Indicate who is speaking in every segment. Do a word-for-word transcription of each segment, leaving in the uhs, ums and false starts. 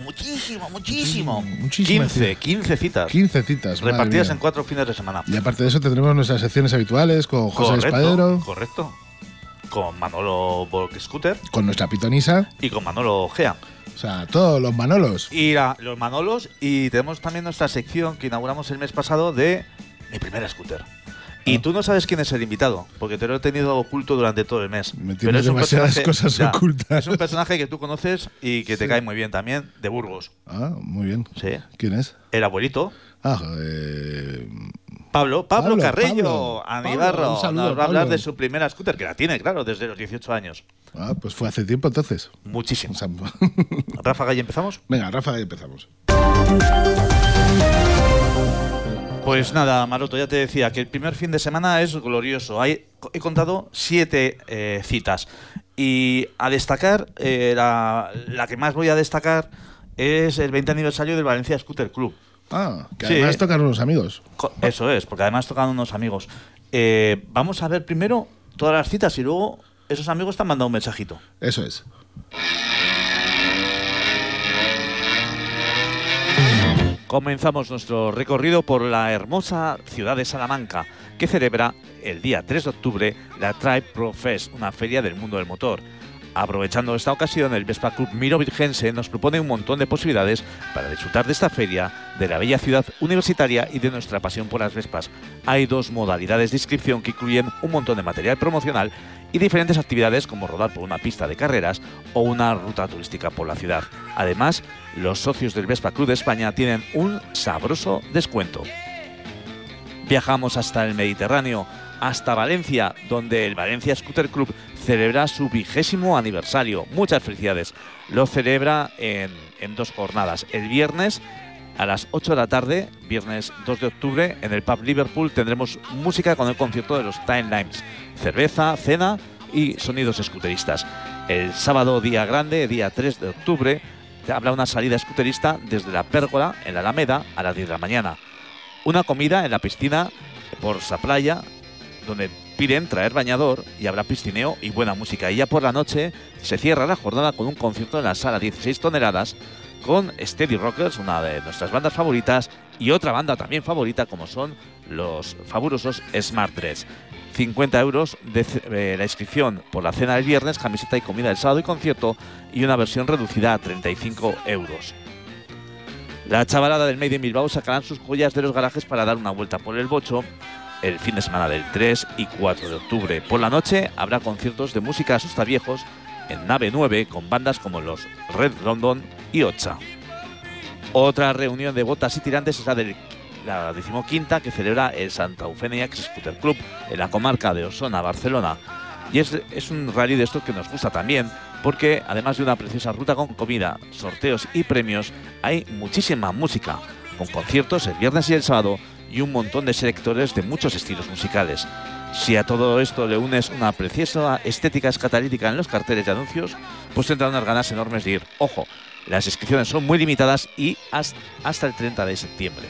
Speaker 1: muchísimo, muchísimo.
Speaker 2: Muchísimas
Speaker 1: quince,
Speaker 2: citas.
Speaker 1: quince citas.
Speaker 2: quince citas. madre
Speaker 1: Repartidas
Speaker 2: mía.
Speaker 1: en cuatro fines de semana.
Speaker 2: Y aparte de eso tendremos nuestras secciones habituales con José
Speaker 1: Correcto,
Speaker 2: Espadero,
Speaker 1: correcto. Con Manolo Volk Scooter
Speaker 2: con nuestra pitonisa,
Speaker 1: y con Manolo Gea.
Speaker 2: o sea, todos los Manolos.
Speaker 1: Y la- los Manolos. Y tenemos también nuestra sección que inauguramos el mes pasado de Mi Primera Scooter. Y
Speaker 2: Ah.
Speaker 1: tú no sabes quién es el invitado, porque te lo he tenido oculto durante todo el mes.
Speaker 2: Me
Speaker 1: Pero
Speaker 2: tienes
Speaker 1: es un
Speaker 2: demasiadas
Speaker 1: personaje-
Speaker 2: cosas
Speaker 1: ya,
Speaker 2: ocultas.
Speaker 1: Es un personaje que tú conoces y que te
Speaker 2: Sí.
Speaker 1: cae muy bien también, de Burgos.
Speaker 2: Ah, muy bien.
Speaker 1: Sí.
Speaker 2: ¿Quién es?
Speaker 1: El abuelito,
Speaker 2: Ah, eh,
Speaker 1: Pablo, Pablo,
Speaker 2: Pablo,
Speaker 1: Carreño,
Speaker 2: Pablo.
Speaker 1: Anibarro,
Speaker 2: Pablo, un saludo,
Speaker 1: nos va a hablar
Speaker 2: Pablo.
Speaker 1: de su primera scooter, que la tiene, claro, desde los dieciocho años.
Speaker 2: ah, pues fue hace tiempo entonces.
Speaker 1: Muchísimo.
Speaker 2: O sea,
Speaker 1: Rafa Gay, ¿empezamos?
Speaker 2: venga, Rafa, ahí empezamos.
Speaker 1: Pues nada, Maroto, ya te decía que el primer fin de semana es glorioso. Hay, he contado siete eh, citas. Y a destacar, eh, la, la que más voy a destacar es el veinte aniversario del Valencia Scooter Club.
Speaker 2: Ah, que
Speaker 1: Sí.
Speaker 2: además tocan unos amigos.
Speaker 1: Co- Eso es, porque además tocan unos amigos. Eh, vamos a ver primero todas las citas y luego esos amigos te han mandado un mensajito.
Speaker 2: Eso es.
Speaker 1: Comenzamos nuestro recorrido por la hermosa ciudad de Salamanca, que celebra el día tres de octubre la Tribe Pro Fest, una feria del mundo del motor. Aprovechando esta ocasión, el Vespa Club Miro Virgense nos propone un montón de posibilidades para disfrutar de esta feria, de la bella ciudad universitaria y de nuestra pasión por las Vespas. Hay dos modalidades de inscripción que incluyen un montón de material promocional y diferentes actividades como rodar por una pista de carreras o una ruta turística por la ciudad. Además, los socios del Vespa Club de España tienen un sabroso descuento. Viajamos hasta el Mediterráneo, hasta Valencia, donde el Valencia Scooter Club celebra su vigésimo aniversario. Muchas felicidades. Lo celebra en, en dos jornadas. El viernes a las ocho de la tarde, viernes dos de octubre, en el Pub Liverpool tendremos música con el concierto de los Timelines. Cerveza, cena y sonidos scooteristas. El sábado, día grande, día tres de octubre, habrá una salida scooterista desde la Pérgola, en la Alameda, a las diez de la mañana. Una comida en la piscina por Sa Playa, donde piden traer bañador y habrá piscineo y buena música. Y ya por la noche se cierra la jornada con un concierto en la sala dieciséis toneladas con Steady Rockers, una de nuestras bandas favoritas, y otra banda también favorita como son los fabulosos Smart Dress. cincuenta euros de eh, la inscripción por la cena del viernes, camiseta y comida el sábado y concierto, y una versión reducida a treinta y cinco euros. La chavalada del Made in Bilbao sacarán sus joyas de los garajes para dar una vuelta por el Bocho el fin de semana del tres y cuatro de octubre. Por la noche habrá conciertos de música asustaviejos en Nave nueve con bandas como los Red London y Ocha. Otra reunión de botas y tirantes es la de la decimoquinta que celebra el Santa Eufemia Scooter Club en la comarca de Osona, Barcelona. Y es, es un rally de estos que nos gusta también, porque además de una preciosa ruta con comida, sorteos y premios, hay muchísima música, con conciertos el viernes y el sábado y un montón de selectores de muchos estilos musicales. Si a todo esto le unes una preciosa estética escatalítica en los carteles de anuncios, pues tendrá unas ganas enormes de ir. Ojo, las inscripciones son muy limitadas y hasta el treinta de septiembre.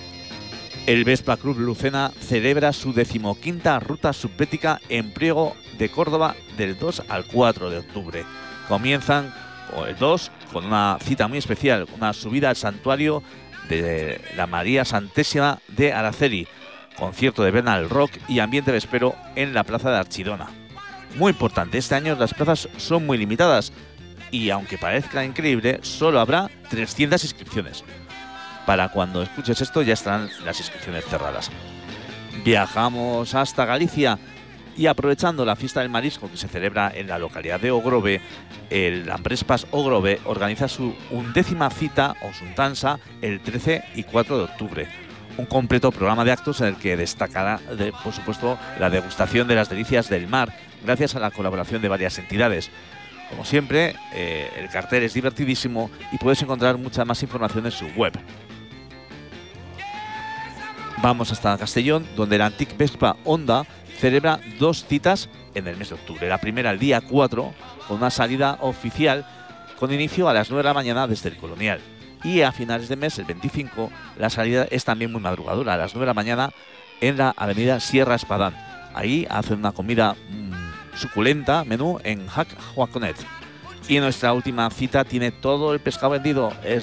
Speaker 1: El Vespa Club Lucena celebra su decimoquinta ruta subbética en Priego de Córdoba del dos al cuatro de octubre. Comienzan con el dos con una cita muy especial, una subida al santuario de la María Santésima de Araceli, concierto de Bernal Rock y ambiente vespero en la plaza de Archidona. Muy importante, este año las plazas son muy limitadas y aunque parezca increíble, solo habrá trescientas inscripciones. Para cuando escuches esto ya estarán las inscripciones cerradas. Viajamos hasta Galicia y aprovechando la fiesta del marisco que se celebra en la localidad de Ogrove, el Ambrespas Ogrove organiza su undécima cita o Suntansa el trece y cuatro de octubre. Un completo programa de actos en el que destacará, de, por supuesto, la degustación de las delicias del mar, gracias a la colaboración de varias entidades. Como siempre, eh, el cartel es divertidísimo y puedes encontrar mucha más información en su web. Vamos hasta Castellón, donde la Antic Vespa Honda celebra dos citas en el mes de octubre. La primera el día cuatro, con una salida oficial con inicio a las nueve de la mañana desde el Colonial. Y a finales de mes, el veinticinco, la salida es también muy madrugadora, a las nueve de la mañana en la avenida Sierra Espadán. Ahí hacen una comida mmm, suculenta, menú en Hac Joaconet. Y nuestra última cita tiene todo el pescado vendido. Es